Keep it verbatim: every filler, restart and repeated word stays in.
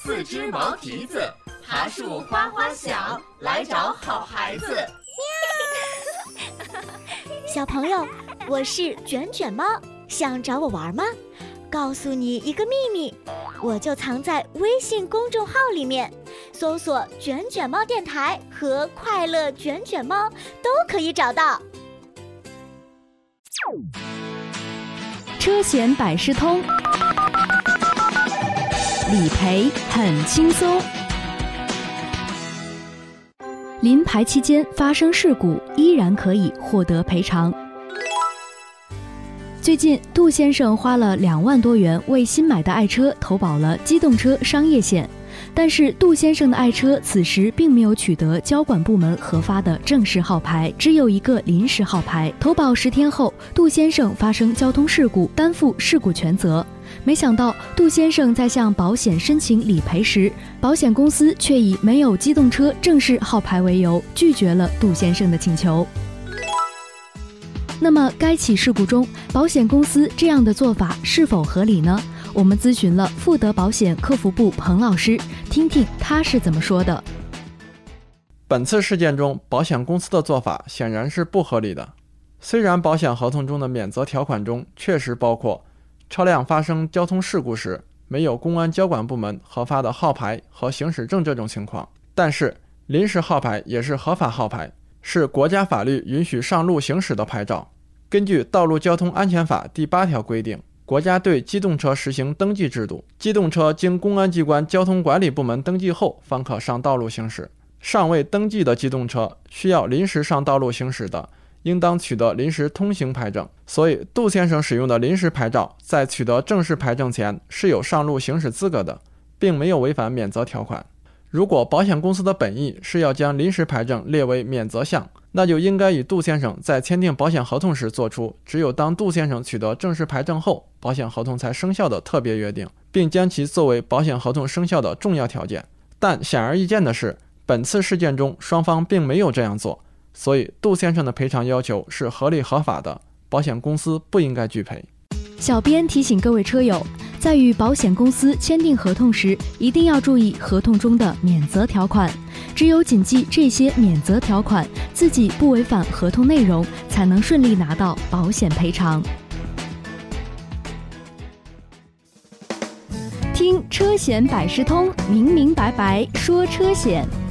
四只毛蹄子，爬树夸夸响，来找好孩子。 小朋友，我是卷卷猫，想找我玩吗？告诉你一个秘密，我就藏在微信公众号里面，搜索卷卷猫电台和快乐卷卷猫都可以找到。 车险百事通，理赔很轻松。临牌期间发生事故，依然可以获得赔偿。最近，杜先生花了两万多元为新买的爱车投保了机动车商业险，但是杜先生的爱车此时并没有取得交管部门核发的正式号牌，只有一个临时号牌。投保十天后，杜先生发生交通事故，担负事故全责。没想到，杜先生在向保险申请理赔时，保险公司却以没有机动车正式号牌为由，拒绝了杜先生的请求。那么，该起事故中，保险公司这样的做法是否合理呢？我们咨询了富德保险客服部彭老师，听听他是怎么说的。 本次事件中，保险公司的做法显然是不合理的。虽然保险合同中的免责条款中确实包括车辆发生交通事故时没有公安交管部门核发的号牌和行驶证这种情况，但是临时号牌也是合法号牌，是国家法律允许上路行驶的牌照。根据《道路交通安全法》第八条规定，国家对机动车实行登记制度，机动车经公安机关交通管理部门登记后方可上道路行驶。尚未登记的机动车需要临时上道路行驶的，应当取得临时通行牌证。所以杜先生使用的临时牌照在取得正式牌证前是有上路行驶资格的，并没有违反免责条款。如果保险公司的本意是要将临时牌证列为免责项，那就应该与杜先生在签订保险合同时做出只有当杜先生取得正式牌证后，保险合同才生效的特别约定，并将其作为保险合同生效的重要条件。但显而易见的是，本次事件中双方并没有这样做，所以杜先生的赔偿要求是合理合法的，保险公司不应该拒赔。 小编提醒各位车友，在与保险公司签订合同时，一定要注意合同中的免责条款，只有谨记这些免责条款，自己不违反合同内容，才能顺利拿到保险赔偿。听车险百事通，明明白白说车险。